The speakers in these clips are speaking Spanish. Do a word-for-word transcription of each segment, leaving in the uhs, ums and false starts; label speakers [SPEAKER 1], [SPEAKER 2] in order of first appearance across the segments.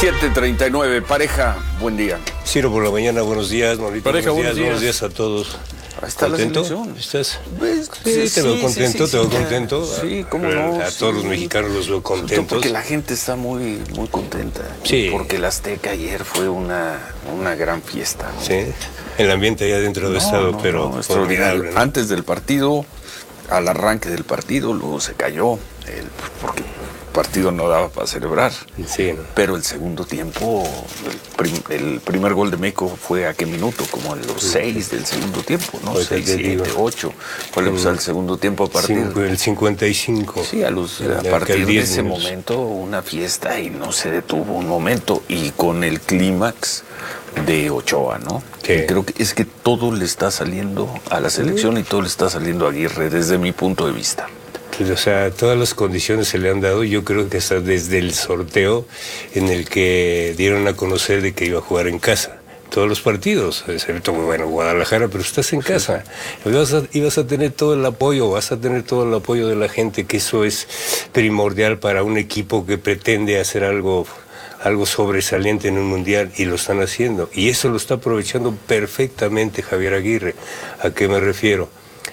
[SPEAKER 1] siete treinta y nueve, pareja, buen día.
[SPEAKER 2] Ciro por la mañana, buenos días, Maurito.
[SPEAKER 1] Pareja,
[SPEAKER 2] buenos días,
[SPEAKER 1] buenos días.
[SPEAKER 2] buenos días a todos.
[SPEAKER 1] Ahí está
[SPEAKER 2] ¿Contento?
[SPEAKER 1] la selección.
[SPEAKER 2] ¿Estás?
[SPEAKER 1] Pues,
[SPEAKER 2] sí,
[SPEAKER 1] sí,
[SPEAKER 2] te veo
[SPEAKER 1] sí,
[SPEAKER 2] contento,
[SPEAKER 1] sí,
[SPEAKER 2] te veo
[SPEAKER 1] sí,
[SPEAKER 2] contento.
[SPEAKER 1] Sí, cómo
[SPEAKER 2] a,
[SPEAKER 1] no.
[SPEAKER 2] A
[SPEAKER 1] sí.
[SPEAKER 2] todos los mexicanos los veo contentos.
[SPEAKER 1] Porque la gente está muy, muy contenta.
[SPEAKER 2] Sí.
[SPEAKER 1] Porque el Azteca ayer fue una, una gran fiesta.
[SPEAKER 2] Sí, el ambiente allá dentro de
[SPEAKER 1] No,
[SPEAKER 2] estado,
[SPEAKER 1] no,
[SPEAKER 2] pero
[SPEAKER 1] no, extraordinario.
[SPEAKER 2] formidable, ¿no?
[SPEAKER 1] Antes del partido, al arranque del partido, luego se cayó, el, porque el partido no daba para celebrar.
[SPEAKER 2] Sí, ¿no?
[SPEAKER 1] Pero el segundo tiempo, el, prim, el primer gol de México fue a qué minuto, como en los sí. seis del segundo tiempo, ¿no?
[SPEAKER 2] Pues
[SPEAKER 1] seis, siete, ocho. Fue pues, al segundo tiempo a partir
[SPEAKER 2] Cinco, el cincuenta y cinco.
[SPEAKER 1] Sí, a, los, a partir de ese minutos. momento una fiesta y no se detuvo un momento. Y con el clímax de Ochoa, ¿no? Que creo que es que todo le está saliendo a la selección y todo le está saliendo a Aguirre desde mi punto de vista.
[SPEAKER 2] O sea, todas las condiciones se le han dado. Yo creo que hasta desde el sorteo en el que dieron a conocer de que iba a jugar en casa. Todos los partidos, excepto, bueno, Guadalajara, pero estás en casa. Sí. Y vas a, y vas a tener todo el apoyo, vas a tener todo el apoyo de la gente, que eso es primordial para un equipo que pretende hacer algo, algo sobresaliente en un mundial, y lo están haciendo. Y eso lo está aprovechando perfectamente Javier Aguirre. ¿A qué me refiero?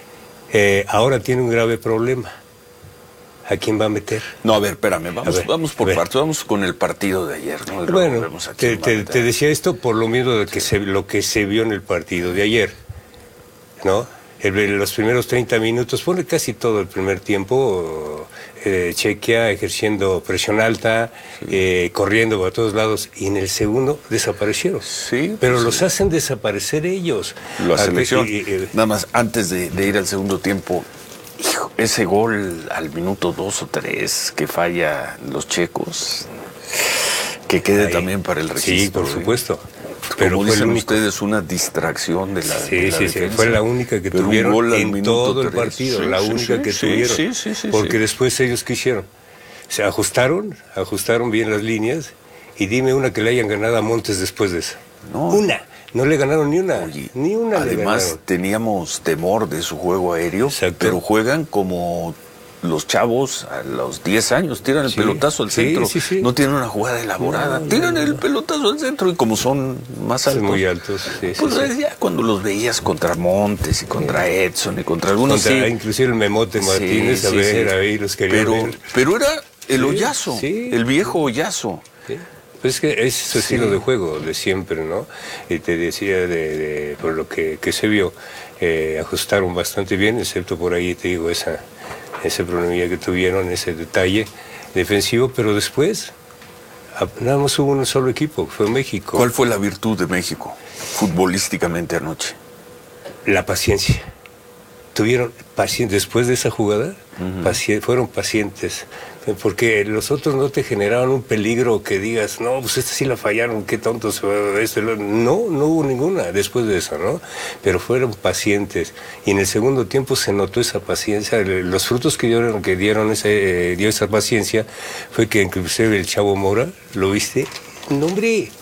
[SPEAKER 2] Eh, ahora tiene un grave problema. ¿A quién va a meter?
[SPEAKER 1] No, a ver, espérame, vamos, ver, vamos por partes, vamos con el partido de ayer, ¿no?
[SPEAKER 2] Bueno, te, te, te decía esto por lo mismo de que se, lo que se vio en el partido de ayer, ¿no? El, los primeros treinta minutos, pone casi todo el primer tiempo, eh, Chequia ejerciendo presión alta, sí. eh, corriendo por todos lados, y en el segundo desaparecieron.
[SPEAKER 1] Sí.
[SPEAKER 2] Pero
[SPEAKER 1] pues,
[SPEAKER 2] los
[SPEAKER 1] sí.
[SPEAKER 2] hacen desaparecer ellos.
[SPEAKER 1] La selección. Y, y, Nada más, antes de, de ir al segundo tiempo, hijo, ese gol al minuto dos o tres que falla los checos, que quede Ahí. también para el registro.
[SPEAKER 2] Sí, por supuesto.
[SPEAKER 1] Pero como dicen ustedes, una distracción de la
[SPEAKER 2] Sí,
[SPEAKER 1] de la
[SPEAKER 2] sí,
[SPEAKER 1] defensa.
[SPEAKER 2] sí, fue la única que
[SPEAKER 1] Pero
[SPEAKER 2] tuvieron en todo el
[SPEAKER 1] tres.
[SPEAKER 2] partido,
[SPEAKER 1] sí,
[SPEAKER 2] la
[SPEAKER 1] sí,
[SPEAKER 2] única
[SPEAKER 1] sí,
[SPEAKER 2] que
[SPEAKER 1] sí,
[SPEAKER 2] tuvieron.
[SPEAKER 1] Sí, sí, sí,
[SPEAKER 2] porque
[SPEAKER 1] sí.
[SPEAKER 2] después ellos ¿qué hicieron? Se ajustaron, ajustaron bien las líneas, y dime una que le hayan ganado a Montes después de eso.
[SPEAKER 1] No.
[SPEAKER 2] Una. No le ganaron ni una.
[SPEAKER 1] Oye,
[SPEAKER 2] ni una
[SPEAKER 1] además,
[SPEAKER 2] le ganaron.
[SPEAKER 1] teníamos temor de su juego aéreo,
[SPEAKER 2] Exacto.
[SPEAKER 1] pero juegan como los chavos a los diez años, tiran el sí, pelotazo al centro, sí, sí, sí. no tienen una jugada elaborada, no, tiran no, no. el pelotazo al centro, y como son más altos,
[SPEAKER 2] muy altos sí,
[SPEAKER 1] pues
[SPEAKER 2] sí,
[SPEAKER 1] ya cuando los veías contra Montes y contra sí. Edson y contra algunos
[SPEAKER 2] contra,
[SPEAKER 1] sí.
[SPEAKER 2] inclusive el Memote Martínez, sí, a ver, sí. ahí los quería
[SPEAKER 1] pero,
[SPEAKER 2] ver.
[SPEAKER 1] pero era el hoyazo,
[SPEAKER 2] sí.
[SPEAKER 1] el viejo hoyazo.
[SPEAKER 2] Sí. Pues es que es su estilo sí. de juego de siempre, ¿no? Y te decía, de, de por lo que, que se vio, eh, ajustaron bastante bien, excepto por ahí, te digo, esa, ese problemilla que tuvieron, ese detalle defensivo, pero después nada más hubo un solo equipo, fue México.
[SPEAKER 1] ¿Cuál fue la virtud de México, futbolísticamente anoche?
[SPEAKER 2] La paciencia. Tuvieron paciencia, después de esa jugada, uh-huh. paci- fueron pacientes. Porque los otros no te generaban un peligro que digas, no, pues esta sí la fallaron, qué tontos. Este, no, no hubo ninguna después de eso, ¿no? Pero fueron pacientes. Y en el segundo tiempo se notó esa paciencia. Los frutos que dieron, que dieron ese, eh, dio esa paciencia fue que inclusive el Chavo Mora, ¿lo viste? No, hombre,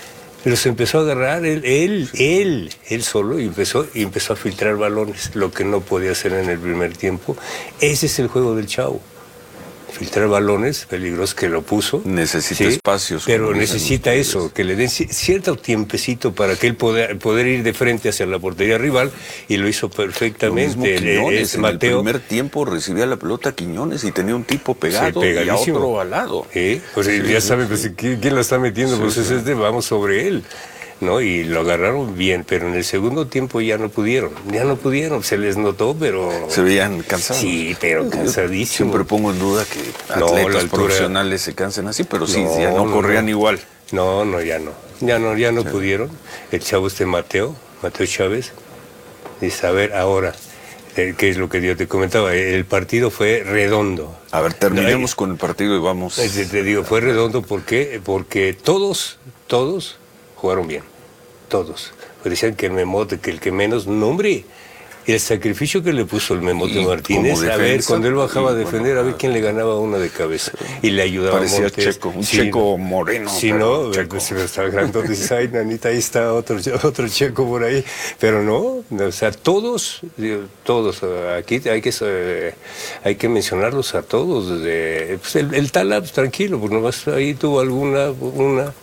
[SPEAKER 2] los empezó a agarrar él, él, él, él solo, y empezó, y empezó a filtrar balones, lo que no podía hacer en el primer tiempo. Ese es el juego del Chavo. Filtrar balones peligrosos, que lo puso.
[SPEAKER 1] Necesita
[SPEAKER 2] ¿sí?
[SPEAKER 1] espacios.
[SPEAKER 2] Pero necesita eso, que le den cierto tiempecito para que él poder, poder ir de frente hacia la portería rival, y lo hizo perfectamente.
[SPEAKER 1] Lo mismo Quiñones,
[SPEAKER 2] es
[SPEAKER 1] en
[SPEAKER 2] Mateo.
[SPEAKER 1] el primer tiempo recibía la pelota Quiñones y tenía un tipo pegado sí, y a otro al lado.
[SPEAKER 2] ¿Sí? Pues sí, ya sí, saben, pues, ¿quién, ¿quién la está metiendo? Sí, pues sí. es este, vamos sobre él. ¿No? Y lo agarraron bien, pero en el segundo tiempo ya no pudieron, ya no pudieron, se les notó, pero...
[SPEAKER 1] Se veían cansados.
[SPEAKER 2] Sí, pero cansadísimos.
[SPEAKER 1] Siempre pongo en duda que atletas no, profesionales se cansen así, pero sí, no, ya no corrían no, igual.
[SPEAKER 2] No, no, ya no, ya no, ya no sí. pudieron. El chavo este Mateo, Mateo Chávez, dice, a ver, ahora, ¿qué es lo que yo te comentaba? El partido fue redondo.
[SPEAKER 1] A ver, terminemos no, con el partido y vamos...
[SPEAKER 2] Te digo, fue redondo, ¿por qué? Porque todos, todos... jugaron bien, todos. Pero decían que el Memote, que el que menos, no, hombre, el sacrificio que le puso el Memote Martínez, defensa, a ver, cuando él bajaba a defender, bueno, a ver quién le ganaba una de cabeza, y le ayudaba.
[SPEAKER 1] Parecía
[SPEAKER 2] Montes.
[SPEAKER 1] Checo, un
[SPEAKER 2] sí,
[SPEAKER 1] Checo moreno.
[SPEAKER 2] Sí, no, pues se me estaba agarrando, dices, ay, nanita, ahí está otro, otro Checo por ahí, pero no, o sea, todos, todos, aquí hay que, hay que mencionarlos a todos, desde, pues el, el Tala, pues, tranquilo, porque nomás ahí tuvo alguna, una...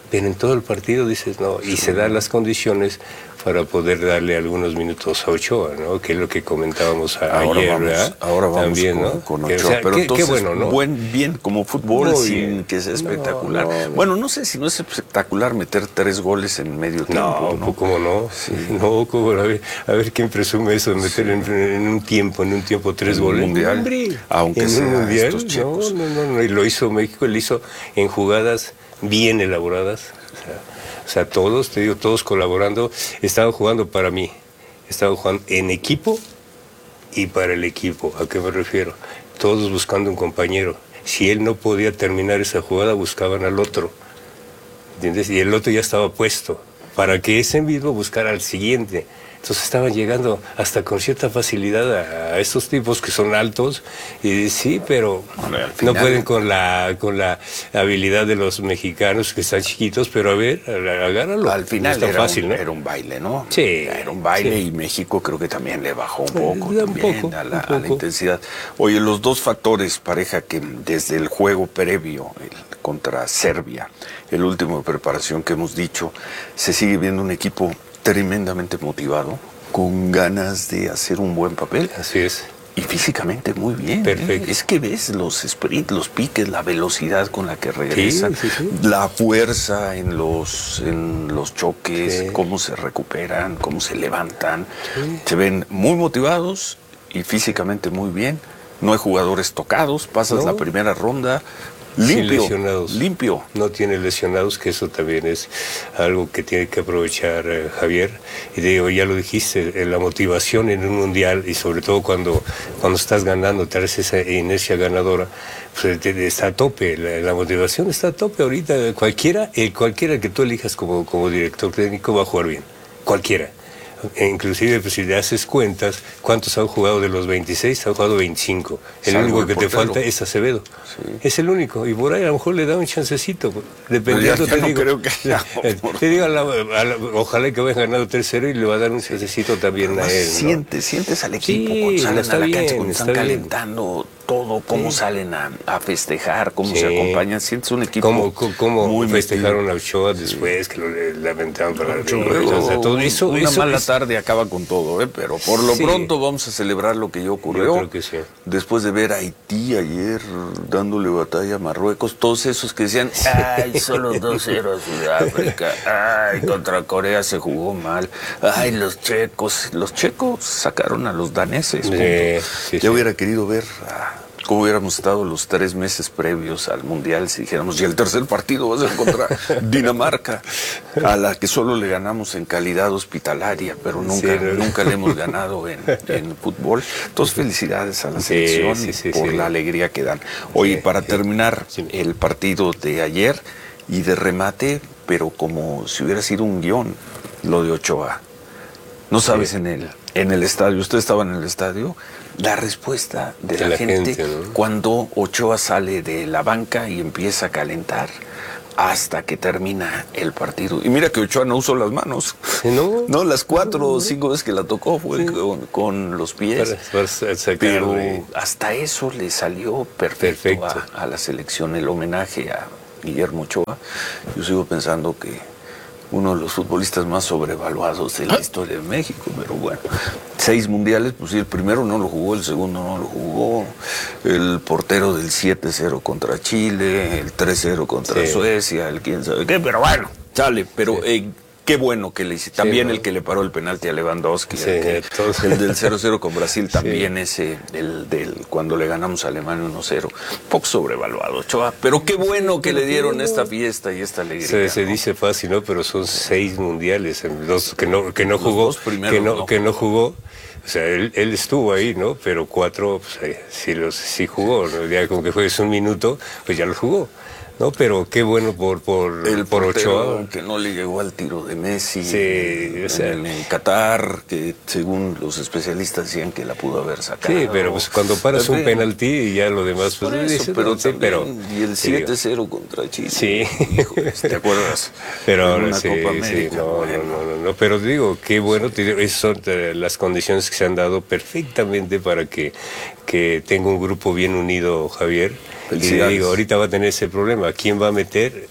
[SPEAKER 2] pero en todo el partido dices no, y se dan las condiciones para poder darle algunos minutos a Ochoa, ¿no? Que es lo que comentábamos a,
[SPEAKER 1] ahora
[SPEAKER 2] ayer,
[SPEAKER 1] vamos,
[SPEAKER 2] ¿verdad?
[SPEAKER 1] Ahora vamos
[SPEAKER 2] también,
[SPEAKER 1] con,
[SPEAKER 2] ¿no?
[SPEAKER 1] con
[SPEAKER 2] Que,
[SPEAKER 1] Ochoa,
[SPEAKER 2] o sea,
[SPEAKER 1] pero
[SPEAKER 2] qué,
[SPEAKER 1] entonces,
[SPEAKER 2] qué bueno, ¿no?
[SPEAKER 1] Buen, bien, como fútbol,
[SPEAKER 2] Muy
[SPEAKER 1] sin
[SPEAKER 2] bien.
[SPEAKER 1] que sea
[SPEAKER 2] No,
[SPEAKER 1] espectacular.
[SPEAKER 2] no, no.
[SPEAKER 1] Bueno, no sé si no es espectacular meter tres goles en medio tiempo,
[SPEAKER 2] No,
[SPEAKER 1] ¿no?
[SPEAKER 2] ¿cómo no?
[SPEAKER 1] Sí.
[SPEAKER 2] No, ¿cómo? A ver, a ver quién presume eso, de meter sí. en, en un tiempo, en un tiempo tres
[SPEAKER 1] en
[SPEAKER 2] goles.
[SPEAKER 1] Un mundial,
[SPEAKER 2] Hombre,
[SPEAKER 1] aunque
[SPEAKER 2] en
[SPEAKER 1] sea
[SPEAKER 2] un mundial,
[SPEAKER 1] estos chicos.
[SPEAKER 2] No, no, no, no, y lo hizo México, lo hizo en jugadas bien elaboradas. O sea, o sea, todos, te digo, todos colaborando, estaban jugando para mí, estaban jugando en equipo y para el equipo. ¿A qué me refiero? Todos buscando un compañero. Si él no podía terminar esa jugada, buscaban al otro. ¿Entiendes? Y el otro ya estaba puesto para que ese mismo buscara al siguiente. Entonces estaban llegando hasta con cierta facilidad a, a estos tipos que son altos y sí, pero bueno, final, no pueden con la con la habilidad de los mexicanos que están chiquitos, pero a ver, agárralo.
[SPEAKER 1] Al final
[SPEAKER 2] no está
[SPEAKER 1] era,
[SPEAKER 2] fácil,
[SPEAKER 1] un,
[SPEAKER 2] ¿no?
[SPEAKER 1] era un baile, ¿no?
[SPEAKER 2] Sí.
[SPEAKER 1] Era un baile
[SPEAKER 2] sí.
[SPEAKER 1] Y México creo que también le bajó un poco,
[SPEAKER 2] un
[SPEAKER 1] también,
[SPEAKER 2] poco,
[SPEAKER 1] a, la,
[SPEAKER 2] poco.
[SPEAKER 1] a la intensidad. Oye, los dos factores, pareja, que desde el juego previo el, contra Serbia, el último de preparación que hemos dicho, se sigue viendo un equipo tremendamente motivado, con ganas de hacer un buen papel.
[SPEAKER 2] Así es.
[SPEAKER 1] Y físicamente muy bien.
[SPEAKER 2] Perfecto.
[SPEAKER 1] ¿eh? Es que ves los sprints, los piques, la velocidad con la que regresan,
[SPEAKER 2] sí, sí, sí.
[SPEAKER 1] la fuerza en los, en los choques,
[SPEAKER 2] sí.
[SPEAKER 1] cómo se recuperan, cómo se levantan.
[SPEAKER 2] Sí.
[SPEAKER 1] Se ven muy motivados y físicamente muy bien. No hay jugadores tocados, pasas
[SPEAKER 2] no.
[SPEAKER 1] la primera ronda. Limpio,
[SPEAKER 2] lesionados.
[SPEAKER 1] limpio.
[SPEAKER 2] No tiene lesionados, que eso también es algo que tiene que aprovechar eh, Javier. Y digo, ya lo dijiste, la motivación en un mundial y sobre todo cuando, cuando estás ganando, traes esa inercia ganadora, pues está a tope, la, la motivación está a tope ahorita. Cualquiera, el cualquiera que tú elijas como, como director técnico va a jugar bien, cualquiera. E inclusive, pues, si le haces cuentas, ¿cuántos han jugado de los veintiséis? Han jugado veinticinco. El
[SPEAKER 1] Salvo
[SPEAKER 2] único
[SPEAKER 1] el
[SPEAKER 2] que
[SPEAKER 1] portero.
[SPEAKER 2] te falta es Acevedo.
[SPEAKER 1] Sí.
[SPEAKER 2] Es el único. Y por ahí a lo mejor le da un chancecito. Dependiendo,
[SPEAKER 1] ya, ya
[SPEAKER 2] te
[SPEAKER 1] no
[SPEAKER 2] digo.
[SPEAKER 1] creo que ya,
[SPEAKER 2] te digo, a la, a la, ojalá que vaya ganando tres cero y le va a dar un chancecito también a él, ¿no?
[SPEAKER 1] Sientes, sientes al equipo
[SPEAKER 2] Sí,
[SPEAKER 1] cuando salen
[SPEAKER 2] está
[SPEAKER 1] a la
[SPEAKER 2] bien,
[SPEAKER 1] cancha, cuando
[SPEAKER 2] está
[SPEAKER 1] están
[SPEAKER 2] bien.
[SPEAKER 1] calentando todo, cómo
[SPEAKER 2] Sí.
[SPEAKER 1] salen a, a festejar, cómo
[SPEAKER 2] Sí.
[SPEAKER 1] se acompañan. Sientes un equipo
[SPEAKER 2] ¿Cómo, cómo
[SPEAKER 1] muy
[SPEAKER 2] festejaron
[SPEAKER 1] metido.
[SPEAKER 2] a Ochoa después, que lo lamentaban para la
[SPEAKER 1] Luego,
[SPEAKER 2] o sea, todo eso,
[SPEAKER 1] una
[SPEAKER 2] eso
[SPEAKER 1] mala
[SPEAKER 2] es...
[SPEAKER 1] tarde acaba con todo, ¿eh? Pero por lo
[SPEAKER 2] Sí.
[SPEAKER 1] pronto vamos a celebrar lo que ya ocurrió.
[SPEAKER 2] Yo creo que sí.
[SPEAKER 1] Después de ver a Haití ayer dándole batalla a Marruecos, todos esos que decían, ay, solo dos cero a Sudáfrica, ay, contra Corea se jugó mal, ay, los checos, los checos sacaron a los daneses.
[SPEAKER 2] Sí, sí,
[SPEAKER 1] ya
[SPEAKER 2] sí.
[SPEAKER 1] hubiera querido ver ah, cómo hubiéramos estado los tres meses previos al Mundial si dijéramos, y el tercer partido va a ser contra Dinamarca, a la que solo le ganamos en calidad hospitalaria, pero nunca,
[SPEAKER 2] Sí, ¿no?
[SPEAKER 1] nunca le hemos ganado en, en fútbol. Entonces, felicidades a la selección
[SPEAKER 2] Sí, sí, sí,
[SPEAKER 1] por
[SPEAKER 2] sí.
[SPEAKER 1] la alegría que dan. Oye,
[SPEAKER 2] Sí,
[SPEAKER 1] para
[SPEAKER 2] sí.
[SPEAKER 1] terminar
[SPEAKER 2] Sí.
[SPEAKER 1] el partido de ayer y de remate, pero como si hubiera sido un guión, lo de Ochoa. No sabes,
[SPEAKER 2] Sí.
[SPEAKER 1] en el, en el estadio, ustedes estaban en el estadio, la respuesta de,
[SPEAKER 2] De
[SPEAKER 1] la,
[SPEAKER 2] la
[SPEAKER 1] gente,
[SPEAKER 2] gente, ¿no?
[SPEAKER 1] cuando Ochoa sale de la banca y empieza a calentar hasta que termina el partido. Y mira que Ochoa no usó las manos.
[SPEAKER 2] No,
[SPEAKER 1] No, las cuatro o cinco veces que la tocó fue
[SPEAKER 2] Sí.
[SPEAKER 1] con, con los pies.
[SPEAKER 2] Para, para sacar
[SPEAKER 1] Pero
[SPEAKER 2] de-
[SPEAKER 1] hasta eso le salió perfecto,
[SPEAKER 2] Perfecto.
[SPEAKER 1] A, a la selección, el homenaje a Guillermo Ochoa. Yo sigo pensando que uno de los futbolistas más sobrevaluados de la historia de México, pero bueno, seis mundiales, pues sí, el primero no lo jugó, el segundo no lo jugó, el portero del siete cero contra Chile, el tres cero contra
[SPEAKER 2] Sí.
[SPEAKER 1] Suecia, el quién sabe qué, pero bueno, sale, pero...
[SPEAKER 2] Sí.
[SPEAKER 1] Eh, qué bueno que le hice. También
[SPEAKER 2] ¿no?
[SPEAKER 1] el que le paró el penalti a Lewandowski,
[SPEAKER 2] Sí,
[SPEAKER 1] el, que-
[SPEAKER 2] todos.
[SPEAKER 1] el del cero cero con Brasil, también
[SPEAKER 2] Sí.
[SPEAKER 1] ese, el del cuando le ganamos a Alemania uno cero. Poco sobrevaluado, Ochoa, pero qué bueno que le dieron esta fiesta y esta alegría.
[SPEAKER 2] Se, se
[SPEAKER 1] ¿no?
[SPEAKER 2] dice fácil, ¿no? Pero son seis mundiales, en dos que no que no
[SPEAKER 1] Los
[SPEAKER 2] jugó,
[SPEAKER 1] dos primeros
[SPEAKER 2] que no,
[SPEAKER 1] no
[SPEAKER 2] que no
[SPEAKER 1] jugó.
[SPEAKER 2] jugó. O sea, él, él estuvo ahí, ¿no? Pero cuatro, pues, eh, sí los sí jugó, ¿no? Ya como que fue un minuto, pues ya lo jugó. No, pero qué bueno por por,
[SPEAKER 1] El
[SPEAKER 2] por
[SPEAKER 1] portero
[SPEAKER 2] Ochoa.
[SPEAKER 1] que no le llegó al tiro de Messi
[SPEAKER 2] Sí,
[SPEAKER 1] en,
[SPEAKER 2] o sea,
[SPEAKER 1] en, en Qatar, que según los especialistas decían que la pudo haber sacado.
[SPEAKER 2] Sí, pero pues cuando paras un penalti y ya lo demás, pues
[SPEAKER 1] Por eso,
[SPEAKER 2] dices,
[SPEAKER 1] pero,
[SPEAKER 2] no, sí, pero
[SPEAKER 1] y el
[SPEAKER 2] sí, digo,
[SPEAKER 1] siete cero contra Chile.
[SPEAKER 2] Sí.
[SPEAKER 1] Híjole, ¿te acuerdas?
[SPEAKER 2] Pero
[SPEAKER 1] En
[SPEAKER 2] ahora
[SPEAKER 1] una
[SPEAKER 2] sí,
[SPEAKER 1] Copa
[SPEAKER 2] sí,
[SPEAKER 1] América,
[SPEAKER 2] no,
[SPEAKER 1] bueno.
[SPEAKER 2] no, no, no, no, pero digo, qué bueno, te digo, esas son eh, las condiciones que se han dado perfectamente para que, que tenga un grupo bien unido, Javier. Y le
[SPEAKER 1] Felicidades.
[SPEAKER 2] digo, ahorita va a tener ese problema, ¿quién va a meter?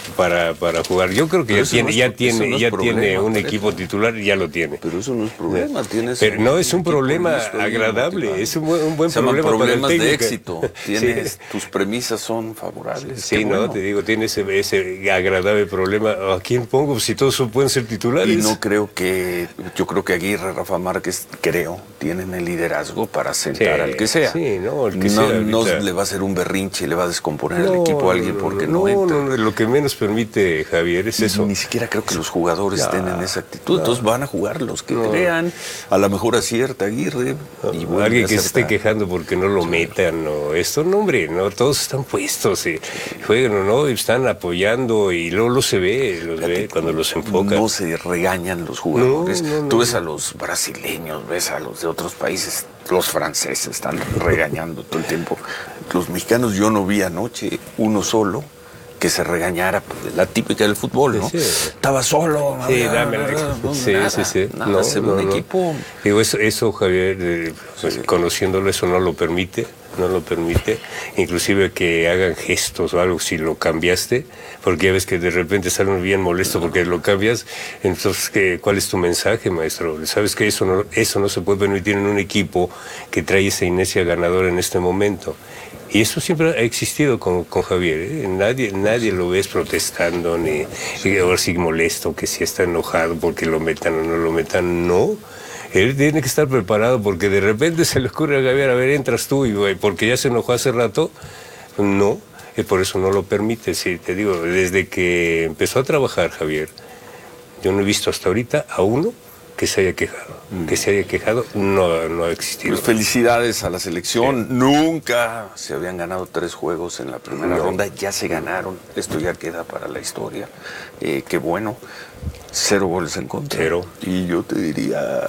[SPEAKER 2] para, para jugar. Yo creo que
[SPEAKER 1] Pero
[SPEAKER 2] ya tiene,
[SPEAKER 1] no es,
[SPEAKER 2] ya tiene,
[SPEAKER 1] no
[SPEAKER 2] ya
[SPEAKER 1] problema,
[SPEAKER 2] tiene un
[SPEAKER 1] Pareja.
[SPEAKER 2] equipo titular, ya lo tiene.
[SPEAKER 1] Pero eso no es problema. Tienes
[SPEAKER 2] Pero no es un
[SPEAKER 1] equipo
[SPEAKER 2] problema
[SPEAKER 1] listo,
[SPEAKER 2] agradable, es un buen, un buen
[SPEAKER 1] Se llaman
[SPEAKER 2] problema para el
[SPEAKER 1] problemas
[SPEAKER 2] técnico.
[SPEAKER 1] de éxito. Tienes,
[SPEAKER 2] Sí.
[SPEAKER 1] Tus premisas son favorables.
[SPEAKER 2] Sí,
[SPEAKER 1] Qué
[SPEAKER 2] no,
[SPEAKER 1] bueno.
[SPEAKER 2] te digo, tiene ese, ese agradable problema. ¿A quién pongo? Si todos pueden ser titulares.
[SPEAKER 1] Y no creo que, yo creo que Aguirre, Rafa Márquez, creo, tienen el liderazgo para sentar
[SPEAKER 2] Sí,
[SPEAKER 1] al que sea.
[SPEAKER 2] sí, no, el que
[SPEAKER 1] no,
[SPEAKER 2] sea
[SPEAKER 1] no
[SPEAKER 2] ahorita.
[SPEAKER 1] le va a hacer un berrinche, le va a descomponer al
[SPEAKER 2] No,
[SPEAKER 1] equipo a alguien porque no,
[SPEAKER 2] no,
[SPEAKER 1] entra.
[SPEAKER 2] no, lo que menos permite Javier es
[SPEAKER 1] Y
[SPEAKER 2] eso.
[SPEAKER 1] Ni siquiera creo que los jugadores
[SPEAKER 2] Ya,
[SPEAKER 1] estén en esa actitud.
[SPEAKER 2] ya.
[SPEAKER 1] Entonces van a jugar los que
[SPEAKER 2] No.
[SPEAKER 1] crean. A lo mejor acierta Aguirre. Y vuelve
[SPEAKER 2] Alguien
[SPEAKER 1] a
[SPEAKER 2] que se esté
[SPEAKER 1] acertar.
[SPEAKER 2] quejando porque no lo metan o esto, no hombre, no, todos están puestos y juegan o no, y están apoyando y luego lo se ve, los ve cuando los enfocan.
[SPEAKER 1] No se regañan los jugadores.
[SPEAKER 2] No, no, no,
[SPEAKER 1] Tú ves
[SPEAKER 2] no.
[SPEAKER 1] a los brasileños, ves a los de otros países, los franceses están regañando todo el tiempo. Los mexicanos, yo no vi anoche uno solo que se regañara, pues, la típica del fútbol, ¿no?
[SPEAKER 2] Sí, sí.
[SPEAKER 1] Estaba solo.
[SPEAKER 2] Sí,
[SPEAKER 1] nada,
[SPEAKER 2] dame la-
[SPEAKER 1] nada, no,
[SPEAKER 2] sí,
[SPEAKER 1] nada,
[SPEAKER 2] sí, sí.
[SPEAKER 1] nada,
[SPEAKER 2] No,
[SPEAKER 1] se ve
[SPEAKER 2] no,
[SPEAKER 1] un
[SPEAKER 2] no.
[SPEAKER 1] equipo.
[SPEAKER 2] Digo, eso, eso Javier, eh, pues,
[SPEAKER 1] Sí.
[SPEAKER 2] conociéndolo, eso no lo permite, no lo permite. Inclusive que hagan gestos o algo si lo cambiaste, porque ya ves que de repente salen bien molesto porque lo cambias. Entonces, ¿qué, ¿cuál es tu mensaje, maestro? Sabes que eso no, eso no se puede permitir en un equipo que trae esa inercia ganadora en este momento. Y eso siempre ha existido con, con Javier, ¿eh? Nadie, nadie lo ves protestando, ni ni ahora sí molesto, que si está enojado porque lo metan o no lo metan, no. Él tiene que estar preparado porque de repente se le ocurre a Javier, a ver, entras tú, y güey, porque ya se enojó hace rato, no, y por eso no lo permite. Sí, te digo, desde que empezó a trabajar Javier, yo no he visto hasta ahorita a uno que se haya quejado. Mm. Que se haya quejado no, no ha existido.
[SPEAKER 1] Pues felicidades a la selección. Sí. Nunca se habían ganado tres juegos en la primera no. ronda. Ya se ganaron. Esto ya queda para la historia. Eh, qué bueno. Cero goles en contra.
[SPEAKER 2] Cero.
[SPEAKER 1] Y yo te diría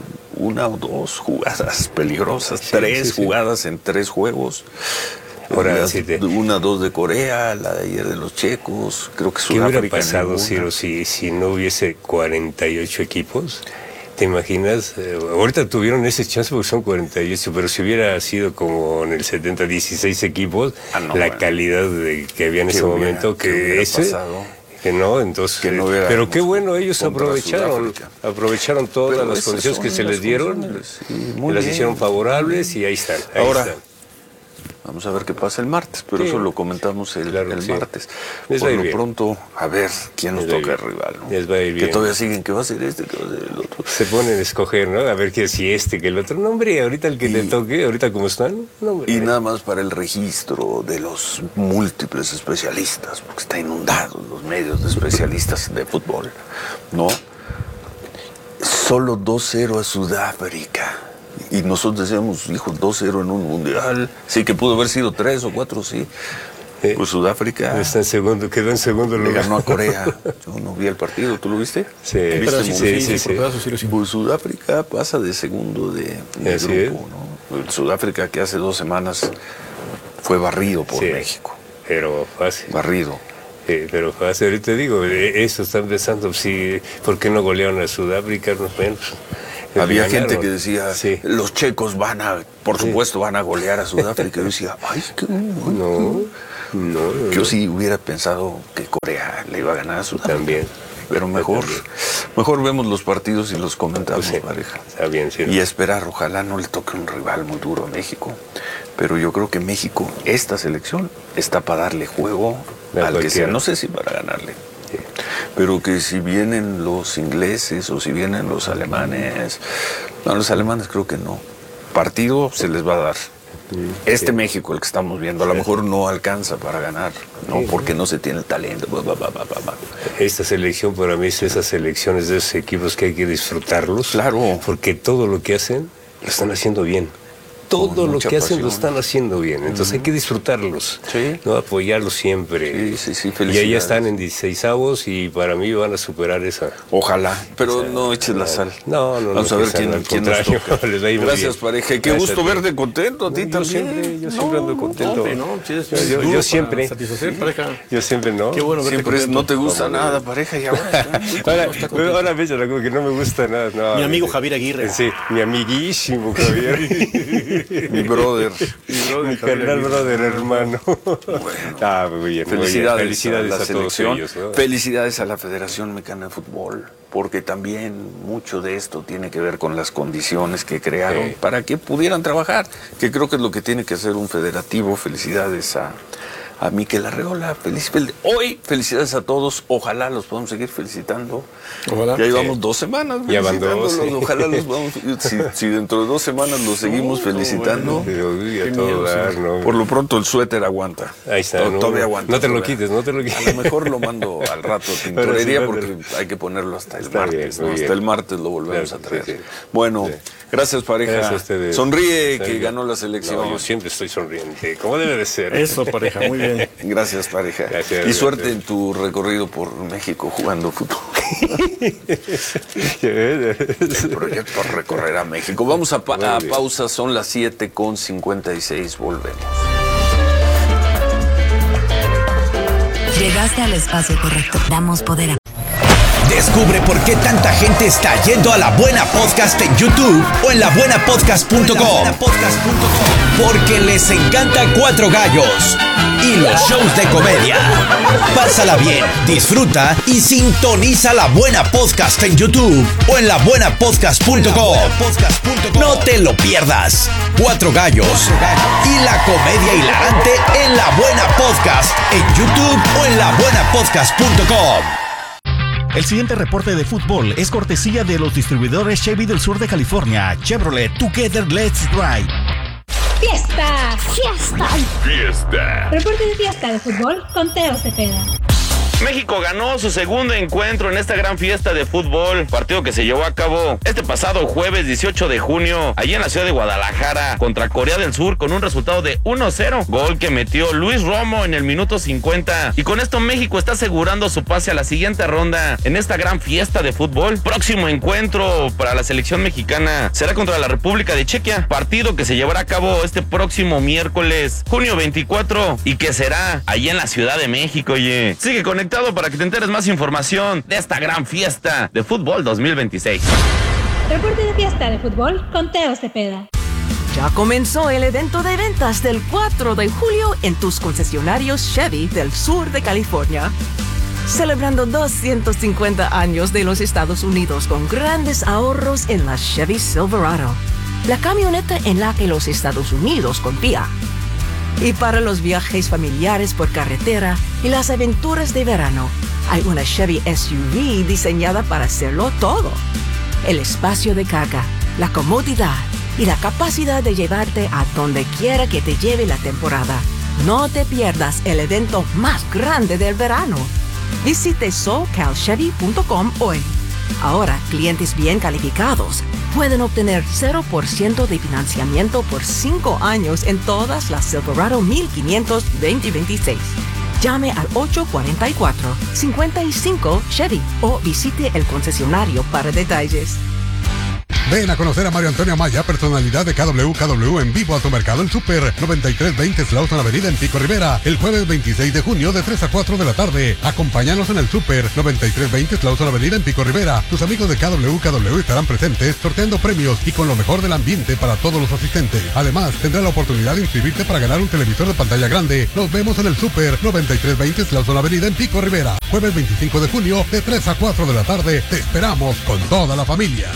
[SPEAKER 1] una o dos jugadas peligrosas. Sí, tres sí, jugadas sí. en tres juegos. Ahora, Las, sí te... una, dos de Corea, la de ayer de los checos, creo que Sudáfrica.
[SPEAKER 2] ¿Qué hubiera pasado, Ciro, si, si no hubiese cuarenta y ocho equipos? ¿Te imaginas? Eh, ahorita tuvieron ese chance porque son cuarenta y ocho, pero si hubiera sido como en el setenta, dieciséis equipos, ah, no, la bueno. calidad de, que había en ese hubiera, momento, que ese... Pasado? Que no, entonces, que no pero qué bueno, ellos aprovecharon, aprovecharon todas pero las condiciones que se les dieron, sí, las bien. hicieron favorables y ahí están. Ahí
[SPEAKER 1] Ahora,
[SPEAKER 2] están.
[SPEAKER 1] Vamos a ver qué pasa el martes, pero sí. eso lo comentamos el, claro, el sí. martes.
[SPEAKER 2] Les
[SPEAKER 1] Por lo
[SPEAKER 2] bien.
[SPEAKER 1] pronto, a ver quién nos toca el rival. ¿no?
[SPEAKER 2] Les va a ir bien.
[SPEAKER 1] Que todavía siguen, que va a ser este, que va a ser el otro.
[SPEAKER 2] Se ponen a escoger, ¿no? A ver qué si este, que el otro. No, hombre, ahorita el que y, te toque, ahorita como están. No, hombre.
[SPEAKER 1] Y nada más para el registro de los múltiples especialistas, porque está inundados los medios de especialistas de fútbol, ¿no? Solo dos cero a Sudáfrica. Y nosotros decíamos, hijo, dos cero en un mundial. Sí, que pudo haber sido tres o cuatro, sí. Eh, pues Sudáfrica.
[SPEAKER 2] Está en segundo, quedó en segundo lugar.
[SPEAKER 1] Le ganó a Corea. Yo no vi el partido, ¿tú lo viste?
[SPEAKER 2] Sí,
[SPEAKER 1] ¿Viste
[SPEAKER 2] sí, sí, sí, sí.
[SPEAKER 1] sí. Pues Sudáfrica pasa de segundo de, de grupo, ¿no? El Sudáfrica que hace dos semanas fue barrido por sí, México.
[SPEAKER 2] Pero fácil.
[SPEAKER 1] Barrido.
[SPEAKER 2] Eh, pero fácil, ahorita te digo, eso están pensando, si, ¿por qué no golearon a Sudáfrica? No, bueno,
[SPEAKER 1] había gente que decía, sí. los checos van a, por sí. supuesto, van a golear a Sudáfrica. Yo decía, ay, qué
[SPEAKER 2] no, no, no.
[SPEAKER 1] Yo sí hubiera pensado que Corea le iba a ganar a Sudáfrica.
[SPEAKER 2] También.
[SPEAKER 1] Pero mejor, también. mejor vemos los partidos y los comentamos,
[SPEAKER 2] pues sí,
[SPEAKER 1] pareja.
[SPEAKER 2] Está bien, sí.
[SPEAKER 1] Y esperar, ojalá no le toque un rival muy duro a México. Pero yo creo que México, esta selección, está para darle juego a al que sea. No sé si para ganarle. Pero que si vienen los ingleses o si vienen los alemanes, no, los alemanes creo que no. Partido se les va a dar. Este sí. México, el que estamos viendo, a lo mejor no alcanza para ganar, ¿no? Sí, porque no se tiene el talento.
[SPEAKER 2] Esta selección para mí es esas selecciones de esos equipos que hay que disfrutarlos.
[SPEAKER 1] Claro.
[SPEAKER 2] Porque todo lo que hacen lo están haciendo bien. Todo lo que hacen pasión. Lo están haciendo bien, entonces uh-huh. hay que disfrutarlos,
[SPEAKER 1] sí.
[SPEAKER 2] no apoyarlos siempre.
[SPEAKER 1] Sí, sí, sí,
[SPEAKER 2] y ahí están en dieciseisavos y para mí van a superar esa.
[SPEAKER 1] Ojalá, pero esa, no eches la sal.
[SPEAKER 2] No, no,
[SPEAKER 1] Vamos
[SPEAKER 2] no,
[SPEAKER 1] a ver quién, quién nos toca.
[SPEAKER 2] Les Gracias,
[SPEAKER 1] bien. Pareja. Qué Gracias, gusto bien. Verte contento, a ti
[SPEAKER 2] no,
[SPEAKER 1] también.
[SPEAKER 2] Yo siempre, yo siempre
[SPEAKER 3] no,
[SPEAKER 2] ando contento.
[SPEAKER 3] No, no, sí, es
[SPEAKER 2] yo, yo, yo siempre.
[SPEAKER 3] Satisfacer, pareja.
[SPEAKER 2] Yo siempre no.
[SPEAKER 3] Qué bueno verte
[SPEAKER 1] siempre
[SPEAKER 3] contento.
[SPEAKER 1] No te gusta Vamos, nada, pareja. Y ahora,
[SPEAKER 2] ahora, ahora me que no me gusta nada. No,
[SPEAKER 3] mi amigo Javier Aguirre.
[SPEAKER 2] Sí, mi amiguísimo Javier.
[SPEAKER 1] Mi brother.
[SPEAKER 2] Mi brother, mi carnal brother, hermano.
[SPEAKER 1] Bueno,
[SPEAKER 2] ah, muy bien,
[SPEAKER 1] felicidades,
[SPEAKER 2] muy bien. Felicidades
[SPEAKER 1] a la
[SPEAKER 2] a
[SPEAKER 1] selección.
[SPEAKER 2] todos ellos, ¿no?
[SPEAKER 1] Felicidades a la Federación Mexicana de Fútbol, porque también mucho de esto tiene que ver con las condiciones que crearon sí. para que pudieran trabajar, que creo que es lo que tiene que hacer un federativo. Felicidades a... a Mikel Arreola, feliz, feliz, hoy felicidades a todos, ojalá los podamos seguir felicitando. Ojalá. Ya llevamos sí. dos semanas felicitándolos, sí. ojalá los podamos, si, si dentro de dos semanas los seguimos no, felicitando.
[SPEAKER 2] Bueno, todo dar, no.
[SPEAKER 1] Por lo pronto el suéter aguanta.
[SPEAKER 2] Ahí está.
[SPEAKER 1] Todo,
[SPEAKER 2] no,
[SPEAKER 1] todavía aguanta.
[SPEAKER 2] No te
[SPEAKER 1] todavía.
[SPEAKER 2] lo quites, no te lo quites.
[SPEAKER 1] A lo mejor lo mando al rato a tintorería sí, porque hay que ponerlo hasta el está martes. Bien, ¿no? Hasta el martes lo volvemos claro, a traer. Sí, sí. Bueno, sí. gracias pareja. Gracias a ustedes. Sonríe que ganó la selección.
[SPEAKER 2] No, yo siempre estoy sonriente, como debe de ser.
[SPEAKER 3] Eso pareja, muy bien.
[SPEAKER 1] Gracias, pareja. Gracias, y suerte gracias. En tu recorrido por México jugando fútbol. El proyecto recorrer a México. Vamos a, pa a pausa, son las siete con cincuenta y seis, volvemos.
[SPEAKER 4] Llegaste al espacio correcto. Damos poder a...
[SPEAKER 5] Descubre por qué tanta gente está yendo a La Buena Podcast en YouTube o en la buena podcast punto com. Porque les encanta Cuatro Gallos y los shows de comedia. Pásala bien, disfruta y sintoniza La Buena Podcast en YouTube o en la buena podcast punto com. No te lo pierdas. Cuatro Gallos y la comedia hilarante en La Buena Podcast en YouTube o en la buena podcast punto com.
[SPEAKER 6] El siguiente reporte de fútbol es cortesía de los distribuidores Chevy del sur de California. Chevrolet, Together Let's Drive.
[SPEAKER 7] ¡Fiesta! ¡Fiesta!
[SPEAKER 8] ¡Fiesta!
[SPEAKER 7] Reporte de fiesta de fútbol con Teo Cepeda.
[SPEAKER 8] México ganó su segundo encuentro en esta gran fiesta de fútbol, partido que se llevó a cabo este pasado jueves dieciocho de junio, allí en la ciudad de Guadalajara, contra Corea del Sur, con un resultado de uno cero, gol que metió Luis Romo en el minuto cincuenta, y con esto México está asegurando su pase a la siguiente ronda en esta gran fiesta de fútbol. Próximo encuentro para la selección mexicana será contra la República de Chequia, partido que se llevará a cabo este próximo miércoles, junio veinticuatro, y que será allí en la Ciudad de México. Oye, sigue conectado para que te enteres más información de esta gran fiesta de fútbol dos mil veintiséis.
[SPEAKER 7] Reporte de fiesta de fútbol con Teo Cepeda.
[SPEAKER 9] Ya comenzó el evento de ventas del cuatro de julio en tus concesionarios Chevy del sur de California. Celebrando doscientos cincuenta años de los Estados Unidos con grandes ahorros en la Chevy Silverado, la camioneta en la que los Estados Unidos confía. Y para los viajes familiares por carretera y las aventuras de verano, hay una Chevy S U V diseñada para hacerlo todo. El espacio de carga, la comodidad y la capacidad de llevarte a donde quiera que te lleve la temporada. No te pierdas el evento más grande del verano. Visite socal chevy punto com hoy. Ahora, clientes bien calificados pueden obtener cero por ciento de financiamiento por cinco años en todas las Silverado mil quinientos veinte veintiséis. Llame al ocho cuatro cuatro, cinco cinco Chevy o visite el concesionario para detalles.
[SPEAKER 10] Ven a conocer a Mario Antonio Amaya, personalidad de K W K W en vivo a tu mercado El Super, noventa y tres veinte Slauson Avenida en Pico Rivera, el jueves veintiséis de junio de tres a cuatro de la tarde. Acompáñanos en El Super, noventa y tres veinte Slauson Avenida en Pico Rivera. Tus amigos de K W K W estarán presentes sorteando premios y con lo mejor del ambiente para todos los asistentes. Además, tendrás la oportunidad de inscribirte para ganar un televisor de pantalla grande. Nos vemos en El Super, noventa y tres veinte Slauson Avenida en Pico Rivera, jueves veinticinco de junio de tres a cuatro de la tarde. Te esperamos con toda la familia.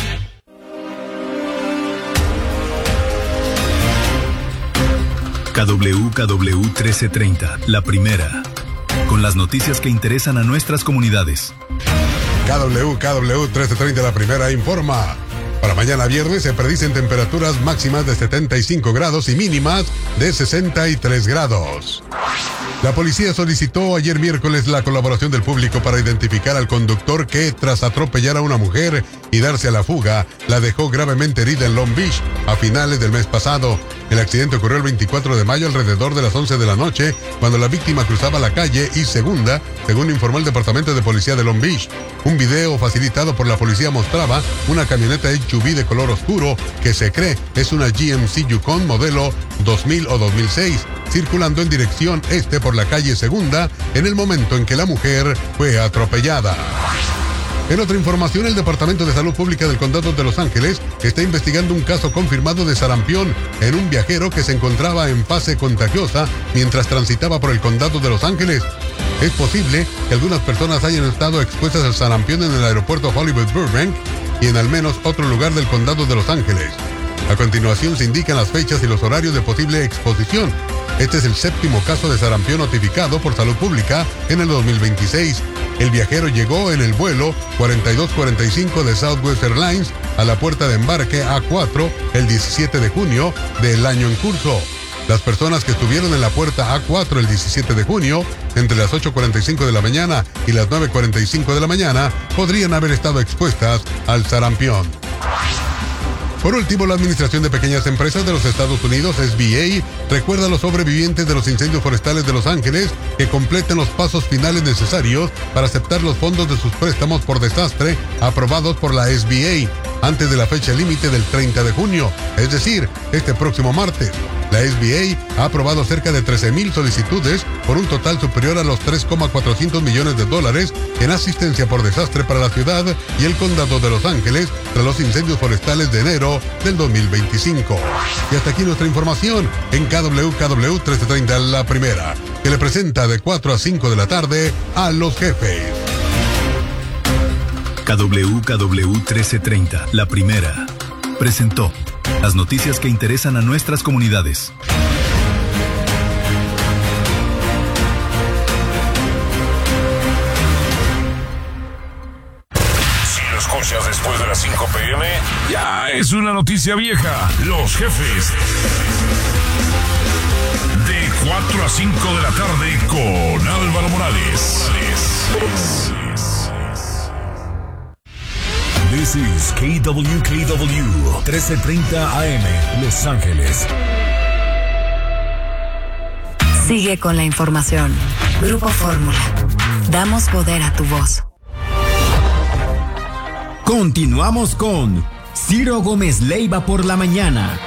[SPEAKER 11] K W K W trece treinta, la primera, con las noticias que interesan a nuestras comunidades.
[SPEAKER 10] K W K W trece treinta, la primera, informa. Para mañana viernes se predicen temperaturas máximas de setenta y cinco grados y mínimas de sesenta y tres grados. La policía solicitó ayer miércoles la colaboración del público para identificar al conductor que, tras atropellar a una mujer y darse a la fuga, la dejó gravemente herida en Long Beach a finales del mes pasado. El accidente ocurrió el veinticuatro de mayo alrededor de las once de la noche, cuando la víctima cruzaba la calle y Segunda, según informó el Departamento de Policía de Long Beach. Un video facilitado por la policía mostraba una camioneta H U V de color oscuro que se cree es una G M C Yukon modelo dos mil o dos mil seis, circulando en dirección este por la calle Segunda en el momento en que la mujer fue atropellada. En otra información, el Departamento de Salud Pública del Condado de Los Ángeles está investigando un caso confirmado de sarampión en un viajero que se encontraba en fase contagiosa mientras transitaba por el Condado de Los Ángeles. Es posible que algunas personas hayan estado expuestas al sarampión en el aeropuerto Hollywood Burbank y en al menos otro lugar del Condado de Los Ángeles. A continuación se indican las fechas y los horarios de posible exposición. Este es el séptimo caso de sarampión notificado por Salud Pública en el dos mil veintiséis. El viajero llegó en el vuelo cuarenta y dos cuarenta y cinco de Southwest Airlines a la puerta de embarque A cuatro el diecisiete de junio del año en curso. Las personas que estuvieron en la puerta A cuatro el diecisiete de junio, entre las ocho cuarenta y cinco de la mañana y las nueve cuarenta y cinco de la mañana, podrían haber estado expuestas al sarampión. Por último, la Administración de Pequeñas Empresas de los Estados Unidos, S B A, recuerda a los sobrevivientes de los incendios forestales de Los Ángeles que completen los pasos finales necesarios para aceptar los fondos de sus préstamos por desastre aprobados por la S B A antes de la fecha límite del treinta de junio, es decir, este próximo martes. La S B A ha aprobado cerca de trece mil solicitudes por un total superior a los tres coma cuatrocientos millones de dólares en asistencia por desastre para la ciudad y el condado de Los Ángeles tras los incendios forestales de enero del dos mil veinticinco. Y hasta aquí nuestra información en K W K W trece treinta La Primera, que le presenta de cuatro a cinco de la tarde a los jefes.
[SPEAKER 11] K W K W trece treinta La Primera presentó las noticias que interesan a nuestras comunidades.
[SPEAKER 3] Si lo escuchas después de las cinco pe eme, ya es una noticia vieja. Los jefes. De cuatro a cinco de la tarde con Álvaro Morales.
[SPEAKER 11] This is K W K W trece treinta A M, Los Ángeles.
[SPEAKER 4] Sigue con la información. Grupo Fórmula. Damos poder a tu voz.
[SPEAKER 12] Continuamos con Ciro Gómez Leiva por la mañana.